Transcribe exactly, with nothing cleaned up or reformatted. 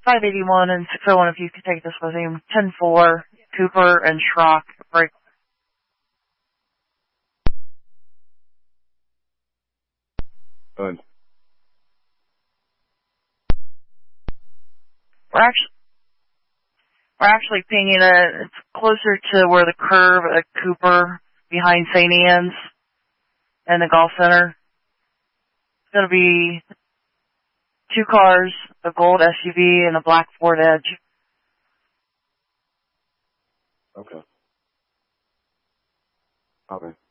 five eighty-one and six oh one if you could take this with him. ten four, Cooper and Schrock. Break. Good. We're actually, we're actually pinging it. It's closer to where the curve at Cooper behind Saint Anne's and the golf center. It's going to be two cars, a gold S U V, and a black Ford Edge. Okay. Okay.